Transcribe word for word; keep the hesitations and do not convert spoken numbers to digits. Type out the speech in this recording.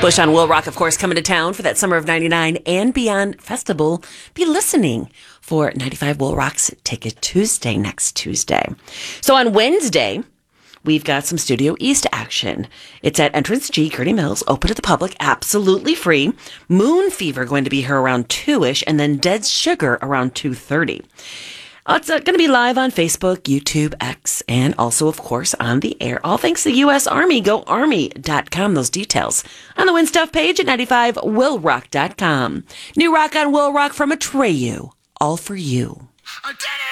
Bush on Will Rock, of course, coming to town for that Summer of ninety-nine and Beyond Festival. Be listening for ninety-five Will Rock's Ticket Tuesday next Tuesday. So on Wednesday, we've got some Studio East action. It's at Entrance G, Gurney Mills, open to the public, absolutely free. Moon Fever going to be here around two-ish, and then Dead Sugar around two thirty. Uh, it's uh, going to be live on Facebook, YouTube, X, and also, of course, on the air. All thanks to the U S Army. Go Army dot com. Those details on the Win Stuff page at ninety-five will rock dot com. New rock on Will Rock from Atreyu. All for you. I did it!